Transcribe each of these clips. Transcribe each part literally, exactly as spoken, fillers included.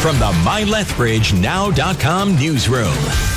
from the my lethbridge now dot com newsroom.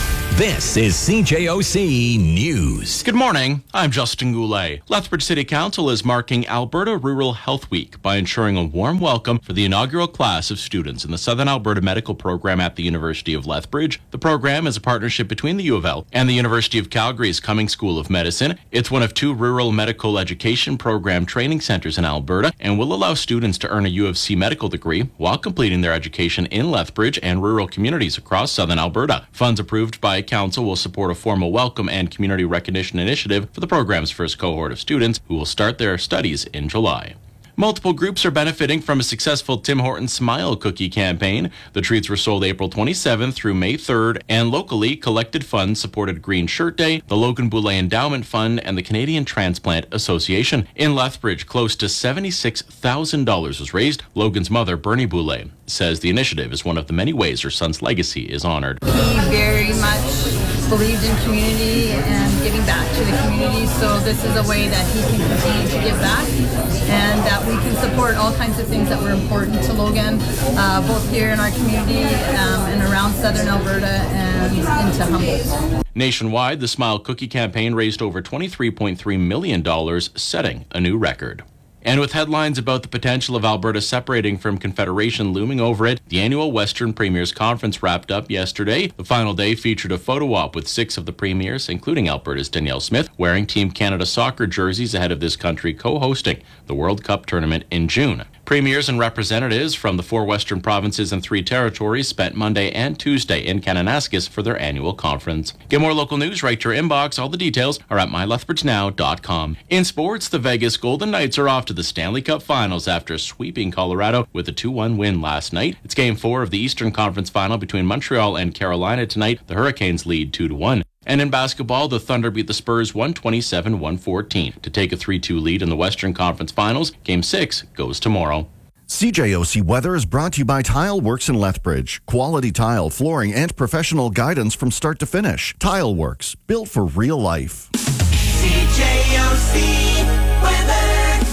This is C J O C News. Good morning. I'm Justin Goulet. Lethbridge City Council is marking Alberta Rural Health Week by ensuring a warm welcome for the inaugural class of students in the Southern Alberta Medical Program at the University of Lethbridge. The program is a partnership between the U of L and the University of Calgary's Cummings School of Medicine. It's one of two rural medical education program training centers in Alberta and will allow students to earn a U of C medical degree while completing their education in Lethbridge and rural communities across Southern Alberta. Funds approved by Council will support a formal welcome and community recognition initiative for the program's first cohort of students who will start their studies in July. Multiple groups are benefiting from a successful Tim Hortons Smile Cookie campaign. The treats were sold April twenty-seventh through May third, and locally collected funds supported Green Shirt Day, the Logan Boulay Endowment Fund, and the Canadian Transplant Association. In Lethbridge, close to seventy-six thousand dollars was raised. Logan's mother, Bernie Boulay, says the initiative is one of the many ways her son's legacy is honored. He very much believed in community and giving back to the community, so this is a way that he can continue to give back and that we can support all kinds of things that were important to Logan, uh, both here in our community um, and around Southern Alberta and into Humboldt. Nationwide, the Smile Cookie campaign raised over twenty-three point three million dollars, setting a new record. And with headlines about the potential of Alberta separating from Confederation looming over it, the annual Western Premiers Conference wrapped up yesterday. The final day featured a photo op with six of the premiers, including Alberta's Danielle Smith, wearing Team Canada soccer jerseys ahead of this country co-hosting the World Cup tournament in June. Premiers and representatives from the four Western provinces and three territories spent Monday and Tuesday in Kananaskis for their annual conference. Get more local news right to your inbox. All the details are at my lethbridge now dot com. In sports, the Vegas Golden Knights are off to the Stanley Cup Finals after sweeping Colorado with a two one win last night. It's Game four of the Eastern Conference Final between Montreal and Carolina tonight. The Hurricanes lead two to one. And in basketball, the Thunder beat the Spurs one twenty-seven to one fourteen to take a three two lead in the Western Conference Finals. Game six goes tomorrow. C J O C Weather is brought to you by Tile Works in Lethbridge. Quality tile, flooring, and professional guidance from start to finish. Tile Works, built for real life. C J O C Weather.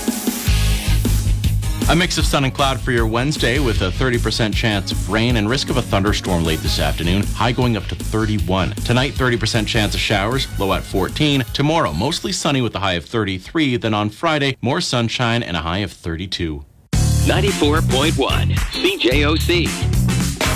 A mix of sun and cloud for your Wednesday with a thirty percent chance of rain and risk of a thunderstorm late this afternoon, high going up to thirty-one. Tonight, thirty percent chance of showers, low at fourteen. Tomorrow, mostly sunny with a high of thirty-three. Then on Friday, more sunshine and a high of thirty-two. ninety-four point one C J O C.